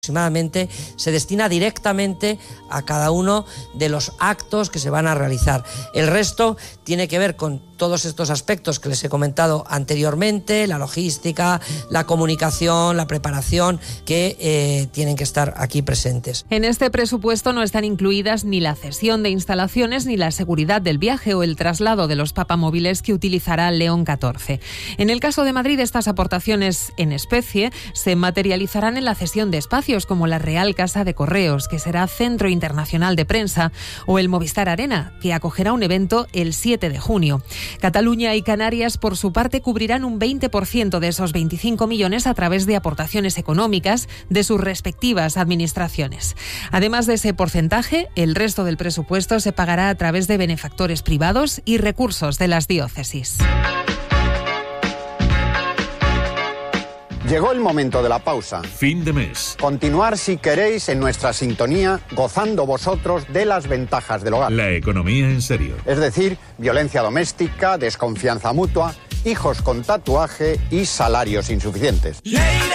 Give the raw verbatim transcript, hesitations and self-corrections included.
Aproximadamente se destina directamente a cada uno de los actos que se van a realizar. El resto tiene que ver con todos estos aspectos que les he comentado anteriormente, la logística, la comunicación, la preparación, que eh, tienen que estar aquí presentes. En este presupuesto no están incluidas ni la cesión de instalaciones ni la seguridad del viaje o el traslado de los papamóviles que utilizará León catorce. En el caso de Madrid, estas aportaciones en especie se materializarán en la cesión de espacios como la Real Casa de Correos, que será Centro Internacional de Prensa, o el Movistar Arena, que acogerá un evento el siete de junio. Cataluña y Canarias, por su parte, cubrirán un veinte por ciento de esos veinticinco millones a través de aportaciones económicas de sus respectivas administraciones. Además de ese porcentaje, el resto del presupuesto se pagará a través de benefactores privados y recursos de las diócesis. Llegó el momento de la pausa. Fin de mes. Continuar, si queréis, en nuestra sintonía, gozando vosotros de las ventajas del hogar. La economía en serio. Es decir, violencia doméstica, desconfianza mutua, hijos con tatuaje y salarios insuficientes.